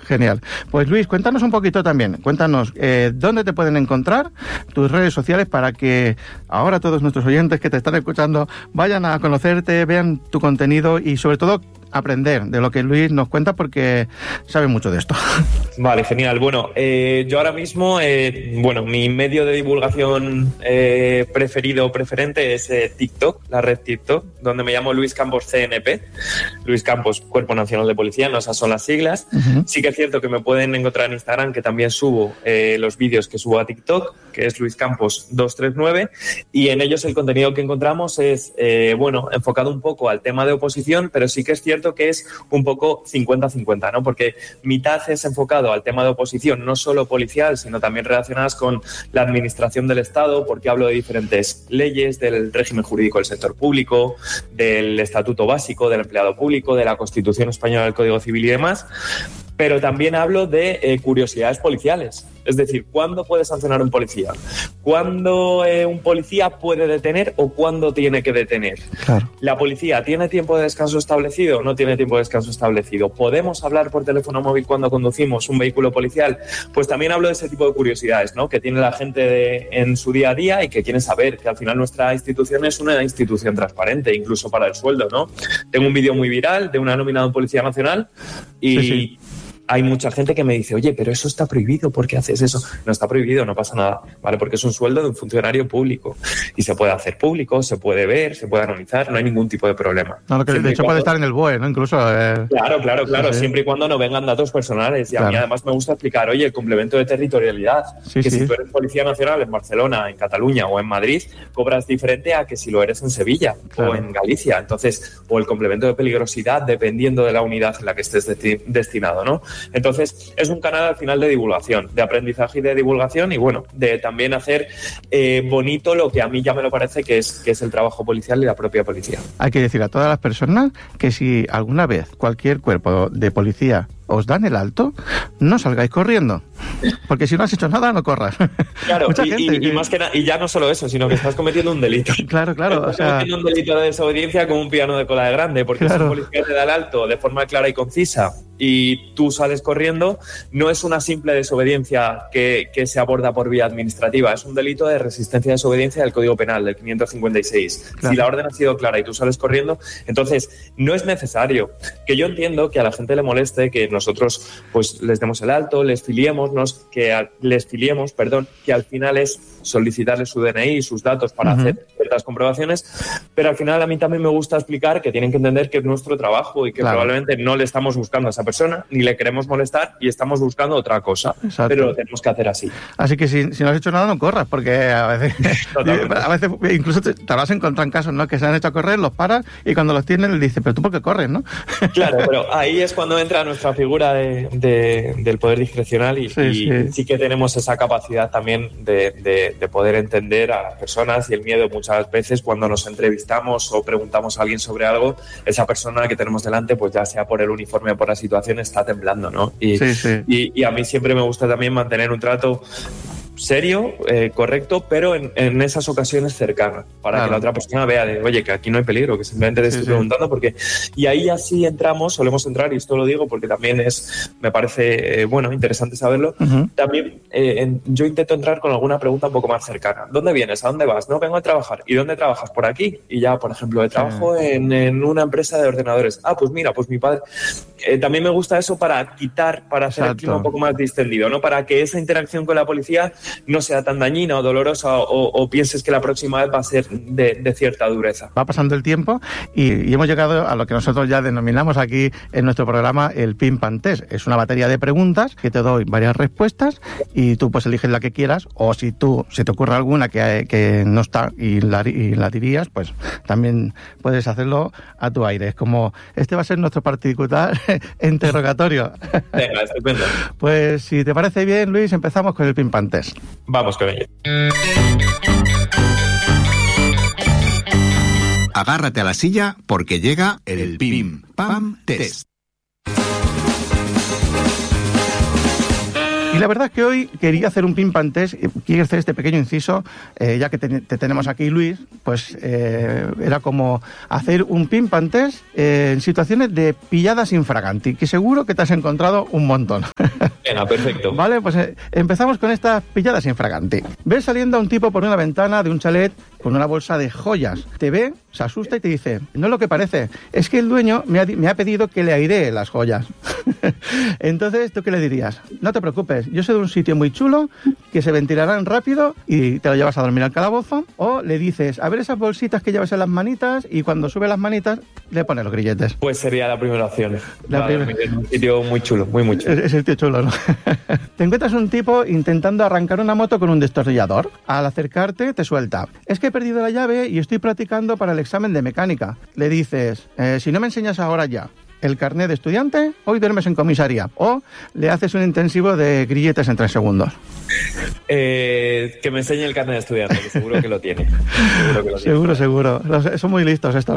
Genial. Pues Luis, cuéntanos un poquito también. Cuéntanos dónde te pueden encontrar, tus redes sociales, para que ahora todos nuestros oyentes que te están escuchando vayan a conocerte, vean tu contenido y sobre todo aprender de lo que Luis nos cuenta, porque sabe mucho de esto. Vale, genial. Bueno, yo ahora mismo, mi medio de divulgación preferente es TikTok, la red TikTok, donde me llamo Luis Campos CNP, Luis Campos, Cuerpo Nacional de Policía, no, esas son las siglas. Uh-huh. Sí que es cierto que me pueden encontrar en Instagram, que también subo los vídeos que subo a TikTok, que es Luis Campos 239, y en ellos el contenido que encontramos es, enfocado un poco al tema de oposición, pero sí que es cierto que es un poco 50-50, ¿no? Porque mitad es enfocado al tema de oposición, no solo policial, sino también relacionadas con la administración del Estado, porque hablo de diferentes leyes, del régimen jurídico del sector público, del estatuto básico del empleado público, de la Constitución española, del Código Civil y demás. Pero también hablo de curiosidades policiales. Es decir, ¿cuándo puede sancionar un policía? ¿Cuándo un policía puede detener o cuándo tiene que detener? Claro. ¿La policía tiene tiempo de descanso establecido o no tiene tiempo de descanso establecido? ¿Podemos hablar por teléfono móvil cuando conducimos un vehículo policial? Pues también hablo de ese tipo de curiosidades, ¿no? Que tiene la gente en su día a día y que quieren saber que al final nuestra institución es una institución transparente, incluso para el sueldo, ¿no? Tengo un vídeo muy viral de una nómina de un policía nacional y... Sí. Hay mucha gente que me dice, oye, pero eso está prohibido, ¿por qué haces eso? No está prohibido, no pasa nada, ¿vale? Porque es un sueldo de un funcionario público y se puede hacer público, se puede ver, se puede analizar, no hay ningún tipo de problema. No, de hecho puede estar en el BOE, ¿no? Incluso... Claro, sí. Siempre y cuando no vengan datos personales. Y a mí además me gusta explicar, oye, el complemento de territorialidad, si tú eres Policía Nacional en Barcelona, en Cataluña o en Madrid, cobras diferente a que si lo eres en Sevilla o en Galicia. Entonces, o el complemento de peligrosidad, dependiendo de la unidad en la que estés destinado, ¿no? Entonces, es un canal al final de divulgación, de aprendizaje y de divulgación y, de también hacer bonito lo que a mí ya me lo parece que es el trabajo policial y la propia policía. Hay que decir a todas las personas que si alguna vez cualquier cuerpo de policía os dan el alto, no salgáis corriendo, porque si no has hecho nada, no corras. Claro, y más que nada, y ya no solo eso, sino que estás cometiendo un delito. Claro. Estás cometiendo un delito de desobediencia como un piano de cola de grande, porque si un policía te da el alto de forma clara y concisa y tú sales corriendo, no es una simple desobediencia que se aborda por vía administrativa, es un delito de resistencia a desobediencia del Código Penal, del 556. Claro. Si la orden ha sido clara y tú sales corriendo, entonces no es necesario. Que yo entiendo que a la gente le moleste que nosotros pues les demos el alto, les filiemos, que al final es solicitarles su DNI y sus datos para hacer ciertas comprobaciones, pero al final a mí también me gusta explicar que tienen que entender que es nuestro trabajo y que probablemente no le estamos buscando a esa persona, ni le queremos molestar y estamos buscando otra cosa. Exacto. Pero lo tenemos que hacer así. Así que si no has hecho nada, no corras, porque a veces incluso te vas a encontrar en casos, ¿no?, que se han hecho a correr, los paras y cuando los tienen le dices, pero tú ¿por qué corres, no? Claro, pero ahí es cuando entra nuestra figura del poder discrecional y sí que tenemos esa capacidad también de poder entender a las personas, y el miedo muchas veces cuando nos entrevistamos o preguntamos a alguien sobre algo, esa persona que tenemos delante, pues ya sea por el uniforme o por la situación, está temblando, ¿no? Y a mí siempre me gusta también mantener un trato serio, correcto, pero en esas ocasiones cercanas, para que la otra persona vea de, oye, que aquí no hay peligro, que simplemente te estoy preguntando porque... Y ahí así solemos entrar, y esto lo digo porque también me parece, interesante saberlo. También yo intento entrar con alguna pregunta un poco más cercana. ¿Dónde vienes? ¿A dónde vas? No, vengo a trabajar. ¿Y dónde trabajas? Por aquí. Y ya, por ejemplo, trabajo en una empresa de ordenadores. Ah, pues mira, pues mi padre... también me gusta eso para hacer el clima un poco más distendido, ¿no? Para que esa interacción con la policía no sea tan dañina o dolorosa o pienses que la próxima vez va a ser de cierta dureza. Va pasando el tiempo y hemos llegado a lo que nosotros ya denominamos aquí en nuestro programa el Pim Pam Test. Es una batería de preguntas que te doy varias respuestas y tú pues eliges la que quieras, o si te ocurre alguna que no está y la dirías, pues también puedes hacerlo a tu aire. Es como, este va a ser nuestro particular interrogatorio. Venga, estupendo. Pues si te parece bien, Luis, empezamos con el Pim Pam Test. Vamos con ello. Agárrate a la silla porque llega el Pim Pam Test. Y la verdad es que hoy quería hacer un pimpan test, quiero hacer este pequeño inciso, ya que te tenemos aquí, Luis, pues era como hacer un pimpan test en situaciones de pilladas infraganti, que seguro que te has encontrado un montón. Venga, perfecto. Vale, pues empezamos con estas pilladas infraganti. Ves saliendo a un tipo por una ventana de un chalet con una bolsa de joyas. Te ve, se asusta y te dice, no es lo que parece, es que el dueño me ha pedido que le airee las joyas. Entonces, ¿tú qué le dirías? No te preocupes, yo sé de un sitio muy chulo que se ventilarán rápido y te lo llevas a dormir al calabozo. O le dices, a ver esas bolsitas que llevas en las manitas, y cuando sube las manitas le pones los grilletes. Pues sería la primera opción. Es un sitio muy chulo, muy chulo. Es el tío chulo, ¿no? Te encuentras un tipo intentando arrancar una moto con un destornillador. Al acercarte te suelta, es que he perdido la llave y estoy practicando para el examen de mecánica. Le dices, si no me enseñas ahora ya el carnet de estudiante, hoy duermes en comisaría. O le haces un intensivo de grilletes en 3 segundos. Que me enseñe el carnet de estudiante, que seguro que lo tiene. Seguro. Son muy listos estos.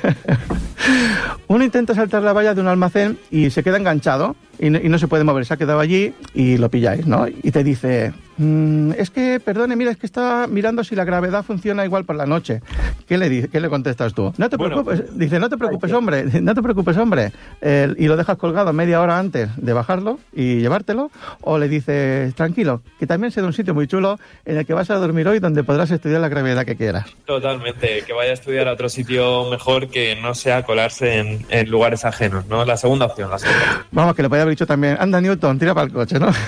Uno intenta saltar la valla de un almacén y se queda enganchado y no se puede mover. Se ha quedado allí y lo pilláis, ¿no? Y te dice, es que, perdone, mira, es que estaba mirando si la gravedad funciona igual por la noche. ¿Qué le contestas tú? No te preocupes. Dice, no te preocupes, hombre. Y lo dejas colgado media hora antes de bajarlo y llevártelo. O le dices, tranquilo, que también sé de un sitio muy chulo en el que vas a dormir hoy, donde podrás estudiar la gravedad que quieras. Totalmente, que vaya a estudiar a otro sitio mejor, que no sea colarse en lugares ajenos, ¿no? La segunda opción. Vamos, que le podía haber dicho también, anda Newton, tira para el coche, ¿no?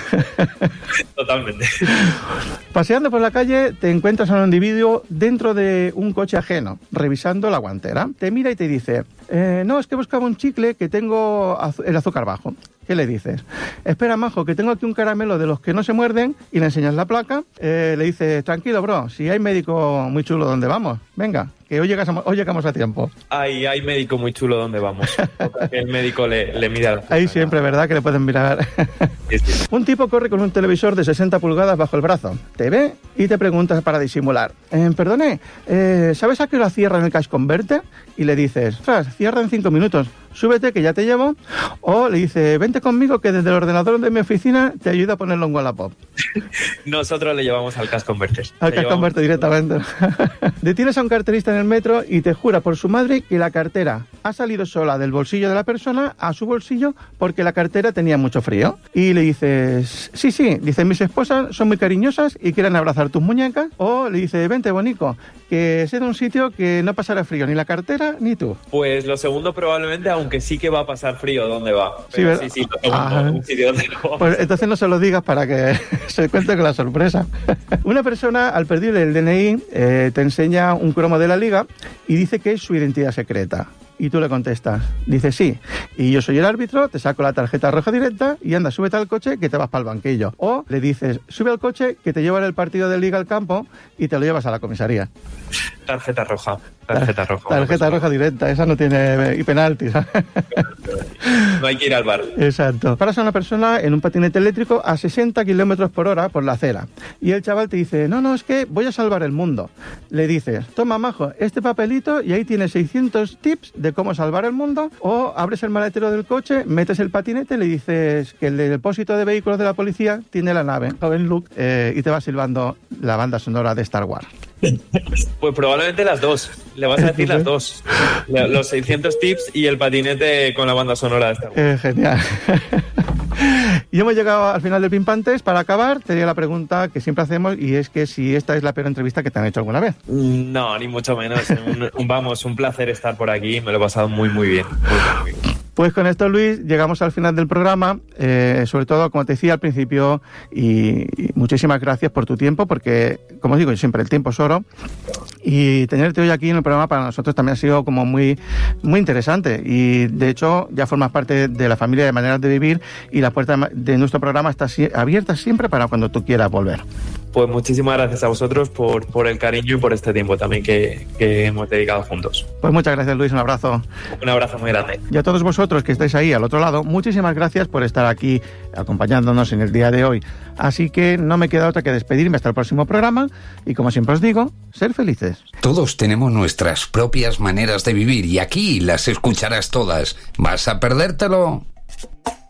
Totalmente. Paseando por la calle te encuentras a un individuo dentro de un coche ajeno, revisando la guantera. Te mira y te dice, no, es que buscaba un chicle que tengo el azúcar bajo. ¿Qué le dices? Espera, majo, que tengo aquí un caramelo de los que no se muerden, y le enseñas la placa. Le dices, tranquilo, bro, si hay médico muy chulo donde vamos, venga, que hoy llegamos a tiempo. Hay médico muy chulo donde vamos. El médico le mira. Ahí siempre, ¿verdad? Que le pueden mirar. Sí. Un tipo corre con un televisor de 60 pulgadas bajo el brazo. Te ve y te preguntas para disimular. Perdone, ¿sabes a qué hora cierran el Cash Converter? Y le dices, ostras, cierra en 5 minutos. Súbete que ya te llevo. O le dice, vente conmigo que desde el ordenador de mi oficina te ayudo a ponerlo en Wallapop. Nosotros le llevamos al Cash Converter. Al Cash Converter directamente. Detienes a un carterista en el metro y te jura por su madre que la cartera ha salido sola del bolsillo de la persona a su bolsillo porque la cartera tenía mucho frío. Y le dices, sí, dice, mis esposas son muy cariñosas y quieren abrazar tus muñecas. O le dice, vente, bonico, que sé de un sitio que no pasará frío ni la cartera ni tú. Pues lo segundo probablemente, aunque sí que va a pasar frío ¿dónde va? Pero sí, lo segundo, un sitio donde no. Pues entonces no se lo digas para que se cuente con la sorpresa. Una persona, al perder el DNI, te enseña un cromo de la liga y dice que es su identidad secreta. Y tú le contestas, dice sí, y yo soy el árbitro, te saco la tarjeta roja directa y anda, súbete al coche que te vas para el banquillo. O le dices, sube al coche que te llevan el partido de liga al campo y te lo llevas a la comisaría. Tarjeta roja. Tarjeta roja directa, esa no tiene y penaltis. No hay que ir al bar. Exacto. Paras a una persona en un patinete eléctrico a 60 kilómetros por hora por la acera y el chaval te dice, no, es que voy a salvar el mundo. Le dices, toma, majo, este papelito y ahí tienes 600 tips de cómo salvar el mundo. O abres el maletero del coche, metes el patinete, le dices que el depósito de vehículos de la policía tiene la nave, joven Luke, y te va silbando la banda sonora de Star Wars. Pues probablemente las dos. Le vas a decir las dos. Los 600 tips y el patinete con la banda sonora de Star Wars. Genial. Y hemos llegado al final del Pimpan Test. Para acabar, te haría la pregunta que siempre hacemos, y es que si esta es la peor entrevista que te han hecho alguna vez. No, ni mucho menos. Un placer estar por aquí. Me lo he pasado muy bien. Muy bien. Pues con esto, Luis, llegamos al final del programa. Sobre todo, como te decía al principio, y muchísimas gracias por tu tiempo, porque, como digo, siempre el tiempo es oro. Y tenerte hoy aquí en el programa para nosotros también ha sido como muy interesante. Y, de hecho, ya formas parte de la familia de Maneras de Vivir y la puerta de nuestro programa está abierta siempre para cuando tú quieras volver. Pues muchísimas gracias a vosotros por el cariño y por este tiempo también que hemos dedicado juntos. Pues muchas gracias, Luis, un abrazo. Un abrazo muy grande. Y a todos vosotros que estáis ahí al otro lado, muchísimas gracias por estar aquí acompañándonos en el día de hoy. Así que no me queda otra que despedirme hasta el próximo programa y, como siempre os digo, ser felices. Todos tenemos nuestras propias maneras de vivir y aquí las escucharás todas. ¿Vas a perdértelo?